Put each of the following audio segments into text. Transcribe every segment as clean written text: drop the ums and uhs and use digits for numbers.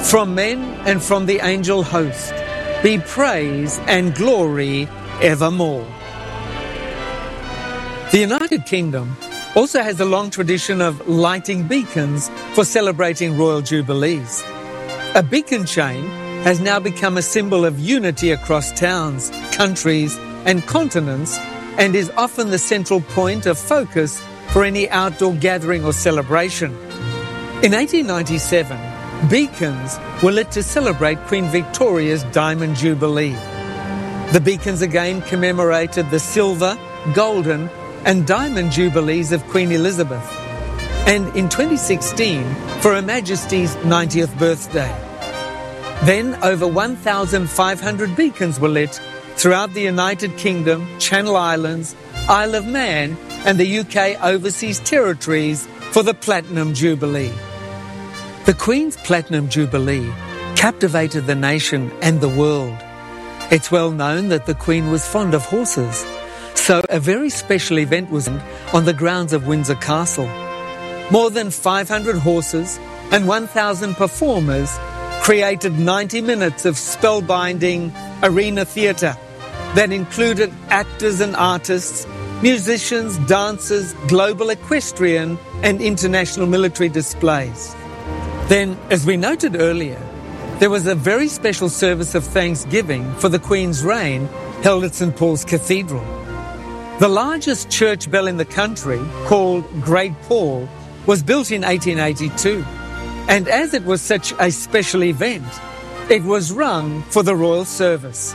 from men and from the angel host, be praise and glory evermore. The United Kingdom also has a long tradition of lighting beacons for celebrating royal jubilees. A beacon chain has now become a symbol of unity across towns, countries, and continents, and is often the central point of focus for any outdoor gathering or celebration. In 1897, beacons were lit to celebrate Queen Victoria's Diamond Jubilee. The beacons again commemorated the silver, golden, and diamond jubilees of Queen Elizabeth, and in 2016 for Her Majesty's 90th birthday. Then over 1,500 beacons were lit throughout the United Kingdom, Channel Islands, Isle of Man, and the UK Overseas Territories for the Platinum Jubilee. The Queen's Platinum Jubilee captivated the nation and the world. It's well known that the Queen was fond of horses, so a very special event was on the grounds of Windsor Castle. More than 500 horses and 1,000 performers created 90 minutes of spellbinding arena theatre that included actors and artists, musicians, dancers, global equestrian and international military displays. Then, as we noted earlier, there was a very special service of thanksgiving for the Queen's reign held at St. Paul's Cathedral. The largest church bell in the country, called Great Paul, was built in 1882, and as it was such a special event, it was rung for the royal service.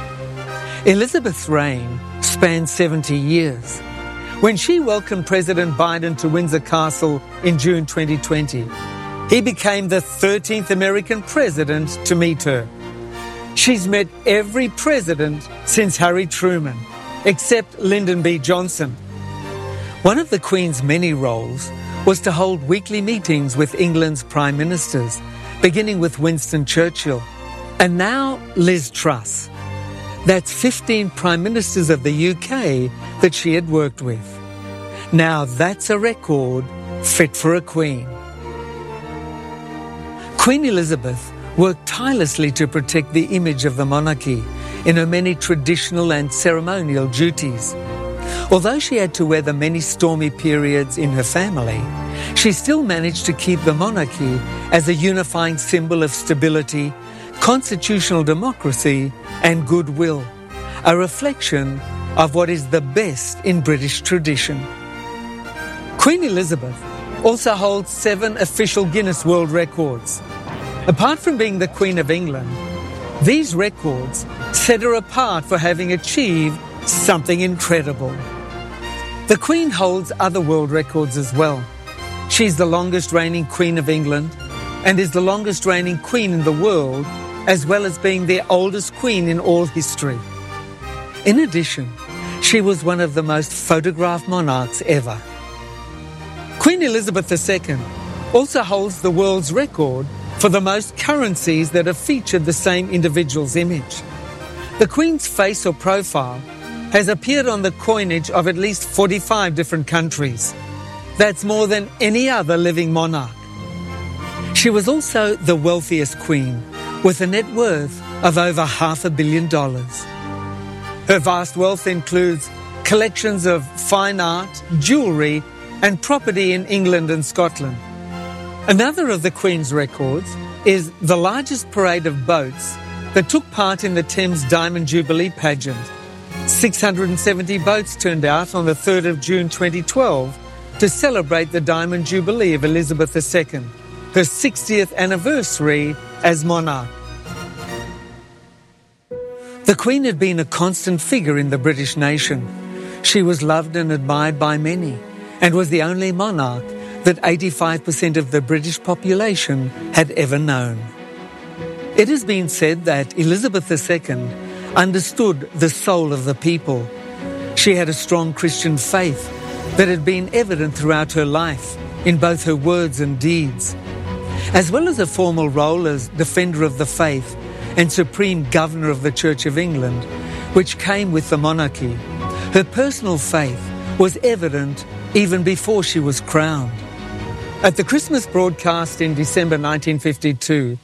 Elizabeth's reign spanned 70 years. When she welcomed President Biden to Windsor Castle in June 2020, he became the 13th American president to meet her. She's met every president since Harry Truman, except Lyndon B. Johnson. One of the Queen's many roles was to hold weekly meetings with England's prime ministers, beginning with Winston Churchill, and now Liz Truss. That's 15 prime ministers of the UK that she had worked with. Now that's a record fit for a queen. Queen Elizabeth worked tirelessly to protect the image of the monarchy in her many traditional and ceremonial duties. Although she had to weather many stormy periods in her family, she still managed to keep the monarchy as a unifying symbol of stability, constitutional democracy, and goodwill, a reflection of what is the best in British tradition. Queen Elizabeth also holds 7 official Guinness World Records. Apart from being the Queen of England, these records set her apart for having achieved something incredible. The Queen holds other world records as well. She's the longest reigning Queen of England and is the longest reigning Queen in the world, as well as being the oldest Queen in all history. In addition, she was one of the most photographed monarchs ever. Queen Elizabeth II also holds the world's record for the most currencies that have featured the same individual's image. The Queen's face or profile has appeared on the coinage of at least 45 different countries. That's more than any other living monarch. She was also the wealthiest queen, with a net worth of over $500 million. Her vast wealth includes collections of fine art, jewellery, and property in England and Scotland. Another of the Queen's records is the largest parade of boats that took part in the Thames Diamond Jubilee pageant. 670 boats turned out on the 3rd of June 2012 to celebrate the Diamond Jubilee of Elizabeth II, her 60th anniversary as monarch. The Queen had been a constant figure in the British nation. She was loved and admired by many, and was the only monarch that 85% of the British population had ever known. It has been said that Elizabeth II understood the soul of the people. She had a strong Christian faith that had been evident throughout her life in both her words and deeds. As well as a formal role as Defender of the Faith and Supreme Governor of the Church of England, which came with the monarchy, her personal faith was evident even before she was crowned. At the Christmas broadcast in December 1952,